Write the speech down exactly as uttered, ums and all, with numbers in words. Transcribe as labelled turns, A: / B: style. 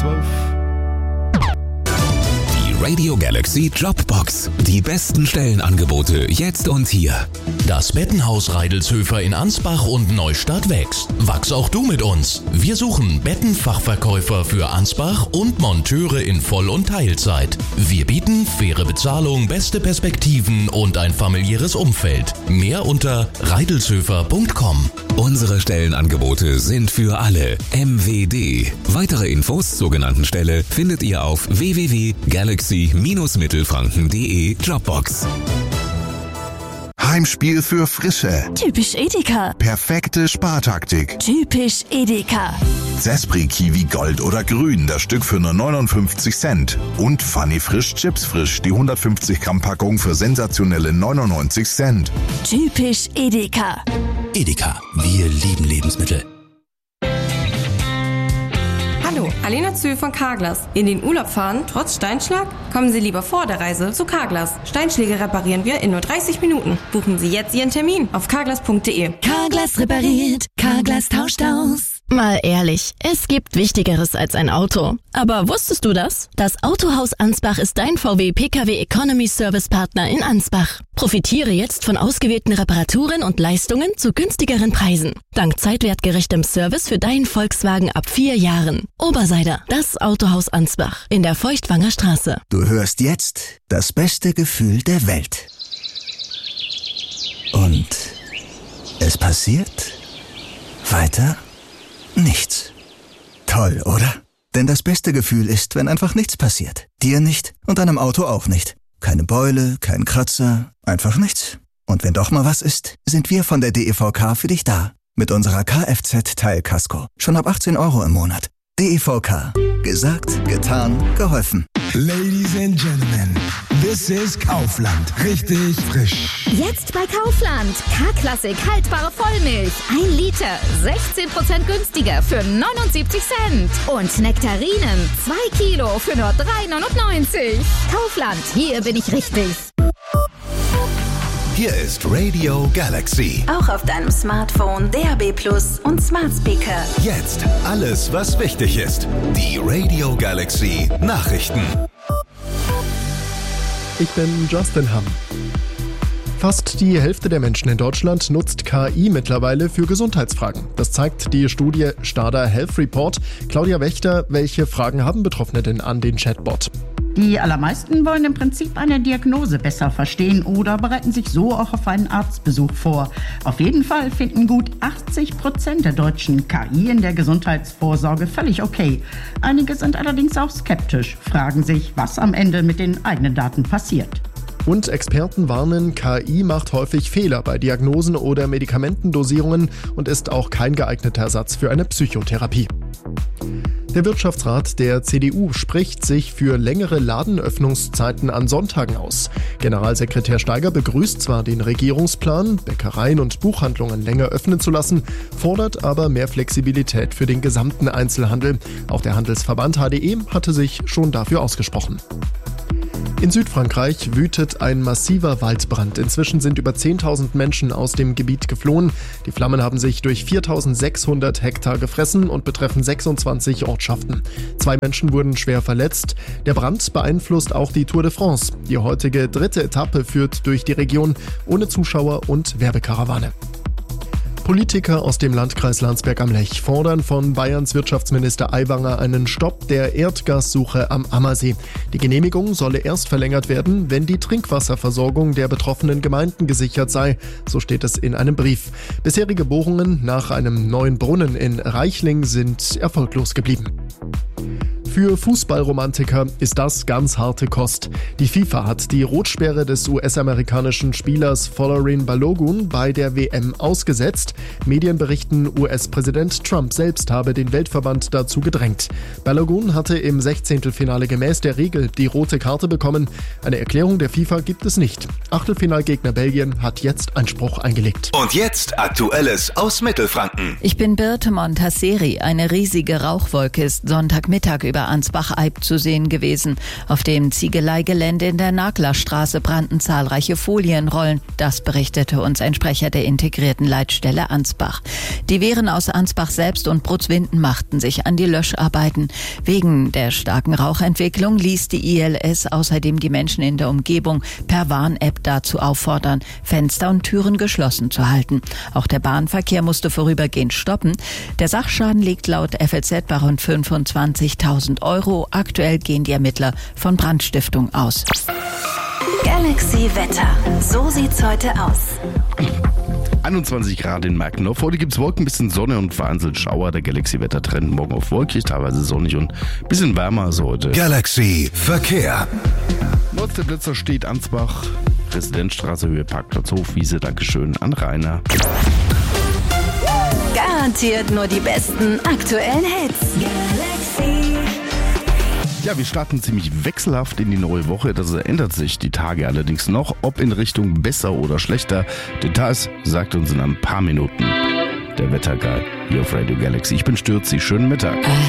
A: zwölf.
B: Radio Galaxy Jobbox. Die besten Stellenangebote jetzt und hier.
C: Das Bettenhaus Reidelshöfer in Ansbach und Neustadt wächst. Wachs auch du mit uns. Wir suchen Bettenfachverkäufer für Ansbach und Monteure in Voll- und Teilzeit. Wir bieten faire Bezahlung, beste Perspektiven und ein familiäres Umfeld. Mehr unter reidelshöfer punkt com.
B: Unsere Stellenangebote sind für alle. M W D. Weitere Infos zur genannten Stelle findet ihr auf w w w punkt galaxy Mittelfranken punkt de Jobbox.
D: Heimspiel für Frische.
E: Typisch Edeka.
D: Perfekte Spartaktik.
E: Typisch Edeka.
D: Zespri Kiwi Gold oder Grün, das Stück für nur neunundfünfzig Cent. Und Funny Frisch Chips Frisch, die hundertfünfzig Gramm Packung für sensationelle neunundneunzig Cent.
E: Typisch Edeka.
C: Edeka, wir lieben Lebensmittel.
F: Hallo, Alena Zühl von Carglass. In den Urlaub fahren, trotz Steinschlag? Kommen Sie lieber vor der Reise zu Carglass. Steinschläge reparieren wir in nur dreißig Minuten. Buchen Sie jetzt Ihren Termin auf carglass punkt de.
E: Carglass repariert. Carglass tauscht aus.
G: Mal ehrlich, es gibt Wichtigeres als ein Auto. Aber wusstest du das? Das Autohaus Ansbach ist dein V W P K W Economy Service Partner in Ansbach. Profitiere jetzt von ausgewählten Reparaturen und Leistungen zu günstigeren Preisen. Dank zeitwertgerechtem Service für deinen Volkswagen ab vier Jahren. Oberseider, das Autohaus Ansbach in der Feuchtwanger Straße.
H: Du hörst jetzt das beste Gefühl der Welt. Und es passiert weiter nichts. Toll, oder? Denn das beste Gefühl ist, wenn einfach nichts passiert. Dir nicht und deinem Auto auch nicht. Keine Beule, kein Kratzer, einfach nichts. Und wenn doch mal was ist, sind wir von der D E V K für dich da. Mit unserer Kfz-Teilkasko. Schon ab achtzehn Euro im Monat. D E V K. Gesagt, getan, geholfen.
A: Ladies and Gentlemen, this is Kaufland. Richtig frisch.
I: Jetzt bei Kaufland. K-Klassik haltbare Vollmilch. Ein Liter. sechzehn Prozent günstiger für neunundsiebzig Cent. Und Nektarinen. zwei Kilo für nur drei neunundneunzig. Kaufland. Hier bin ich richtig.
B: Hier ist Radio Galaxy.
J: Auch auf deinem Smartphone, D A B Plus und Smart Speaker.
B: Jetzt alles, was wichtig ist. Die Radio Galaxy Nachrichten.
K: Ich bin Justin Hamm. Fast die Hälfte der Menschen in Deutschland nutzt K I mittlerweile für Gesundheitsfragen. Das zeigt die Studie Stada Health Report. Claudia Wächter, welche Fragen haben Betroffene denn an den Chatbot?
L: Die allermeisten wollen im Prinzip eine Diagnose besser verstehen oder bereiten sich so auch auf einen Arztbesuch vor. Auf jeden Fall finden gut achtzig Prozent der Deutschen K I in der Gesundheitsvorsorge völlig okay. Einige sind allerdings auch skeptisch, fragen sich, was am Ende mit den eigenen Daten passiert.
K: Und Experten warnen, K I macht häufig Fehler bei Diagnosen oder Medikamentendosierungen und ist auch kein geeigneter Ersatz für eine Psychotherapie. Der Wirtschaftsrat der C D U spricht sich für längere Ladenöffnungszeiten an Sonntagen aus. Generalsekretär Steiger begrüßt zwar den Regierungsplan, Bäckereien und Buchhandlungen länger öffnen zu lassen, fordert aber mehr Flexibilität für den gesamten Einzelhandel. Auch der Handelsverband H D E hatte sich schon dafür ausgesprochen. In Südfrankreich wütet ein massiver Waldbrand. Inzwischen sind über zehntausend Menschen aus dem Gebiet geflohen. Die Flammen haben sich durch viertausendsechshundert Hektar gefressen und betreffen sechsundzwanzig Ortschaften. Zwei Menschen wurden schwer verletzt. Der Brand beeinflusst auch die Tour de France. Die heutige dritte Etappe führt durch die Region ohne Zuschauer und Werbekarawane. Politiker aus dem Landkreis Landsberg am Lech fordern von Bayerns Wirtschaftsminister Aiwanger einen Stopp der Erdgassuche am Ammersee. Die Genehmigung solle erst verlängert werden, wenn die Trinkwasserversorgung der betroffenen Gemeinden gesichert sei, so steht es in einem Brief. Bisherige Bohrungen nach einem neuen Brunnen in Reichling sind erfolglos geblieben. Für Fußballromantiker ist das ganz harte Kost. Die FIFA hat die Rotsperre des U S-amerikanischen Spielers Folarin Balogun bei der W M ausgesetzt. Medien berichten, U S-Präsident Trump selbst habe den Weltverband dazu gedrängt. Balogun hatte im Sechzehntelfinale gemäß der Regel die rote Karte bekommen. Eine Erklärung der FIFA gibt es nicht. Achtelfinalgegner Belgien hat jetzt Einspruch eingelegt.
B: Und jetzt Aktuelles aus Mittelfranken.
M: Ich bin Birte Montasseri. Eine riesige Rauchwolke ist Sonntagmittag über Villa Ansbach-Eib zu sehen gewesen. Auf dem Ziegeleigelände in der Naglerstraße brannten zahlreiche Folienrollen. Das berichtete uns ein Sprecher der integrierten Leitstelle Ansbach. Die Wehren aus Ansbach selbst und Brutzwinden machten sich an die Löscharbeiten. Wegen der starken Rauchentwicklung ließ die I L S außerdem die Menschen in der Umgebung per Warn-App dazu auffordern, Fenster und Türen geschlossen zu halten. Auch der Bahnverkehr musste vorübergehend stoppen. Der Sachschaden liegt laut F A Z bei rund fünfundzwanzigtausend Euro. Aktuell gehen die Ermittler von Brandstiftung aus.
J: Galaxy Wetter. So sieht's heute aus.
N: einundzwanzig Grad in Markendorf. Heute gibt es Wolken, ein bisschen Sonne und vereinzelt Schauer. Der Galaxy-Wetter-Trend morgen auf wolkig, teilweise sonnig und ein bisschen wärmer als heute.
A: Galaxy Verkehr.
N: Nordsteplätzer steht Ansbach, Residenzstraße, Höhe Parkplatz Hofwiese. Dankeschön an Rainer.
J: Garantiert nur die besten aktuellen Hits. Galaxy.
N: Ja, wir starten ziemlich wechselhaft in die neue Woche. Das ändert sich die Tage allerdings noch. Ob in Richtung besser oder schlechter. Details sagt uns in ein paar Minuten der Wetterguy hier auf Radio Galaxy. Ich bin Stürzi. Schönen Mittag.